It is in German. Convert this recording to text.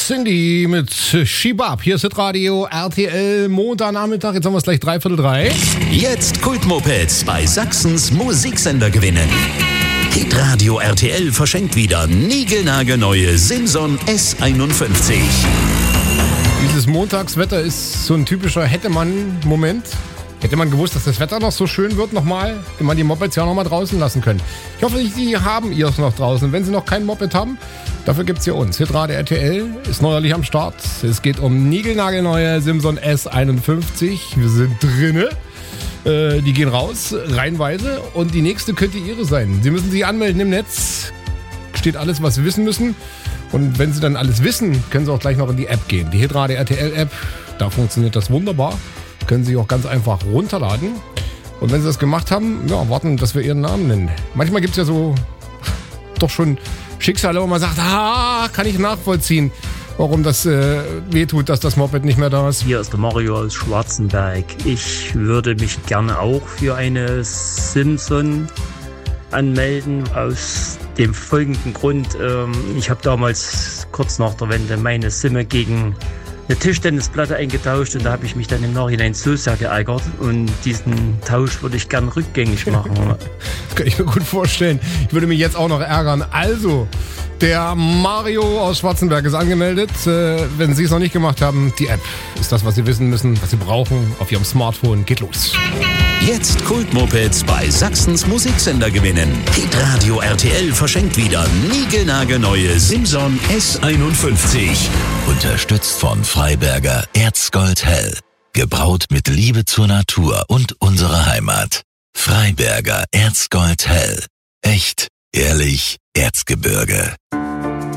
Cindy mit Shibab. Hier ist Hitradio RTL Montagnachmittag. Jetzt haben wir es gleich 2:45. Jetzt Kultmopeds bei Sachsens Musiksender gewinnen. Hitradio RTL verschenkt wieder niegelnagelneue Simson S51. Dieses Montagswetter ist so ein typischer Hätte-man-Moment. Hätte man gewusst, dass das Wetter noch so schön wird, nochmal, hätte man die Mopeds ja auch nochmal draußen lassen können. Ich hoffe, Sie haben ihr es noch draußen. Wenn Sie noch kein Moped haben, dafür gibt es hier uns. Hitradio RTL ist neuerlich am Start. Es geht um niegelnagelneue Simson S51. Wir sind drinne. Die gehen raus, reihenweise. Und die nächste könnte Ihre sein. Sie müssen sich anmelden im Netz. Steht alles, was Sie wissen müssen. Und wenn Sie dann alles wissen, können Sie auch gleich noch in die App gehen. Die Hitradio RTL App, da funktioniert das wunderbar. Können Sie auch ganz einfach runterladen. Und wenn Sie das gemacht haben, ja, warten, dass wir Ihren Namen nennen. Manchmal gibt es ja so doch schon Schicksale, wo man sagt, kann ich nachvollziehen, warum das wehtut, dass das Moped nicht mehr da ist. Hier ist der Mario aus Schwarzenberg. Ich würde mich gerne auch für eine Simson anmelden, aus dem folgenden Grund. Ich habe damals kurz nach der Wende meine Simme gegen eine Tischtennisplatte eingetauscht und da habe ich mich dann im Nachhinein so sehr geärgert und diesen Tausch würde ich gern rückgängig machen. Das kann ich mir gut vorstellen. Ich würde mich jetzt auch noch ärgern. Also, der Mario aus Schwarzenberg ist angemeldet. Wenn Sie es noch nicht gemacht haben, die App ist das, was Sie wissen müssen, was Sie brauchen auf Ihrem Smartphone. Geht los. Jetzt Kultmopeds bei Sachsens Musiksender gewinnen. Hitradio RTL verschenkt wieder niegelnagelneue Simson S51. Unterstützt von Freiberger Erzgold Hell. Gebraut mit Liebe zur Natur und unserer Heimat. Freiberger Erzgold Hell. Echt, ehrlich, Erzgebirge.